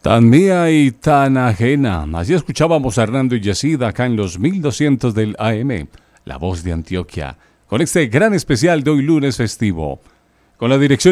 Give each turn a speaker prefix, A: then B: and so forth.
A: Tan mía y tan ajena. Así escuchábamos a Hernando y Yesida acá en los 1200 del AM, La Voz de Antioquia, con este gran especial de hoy lunes festivo, con la dirección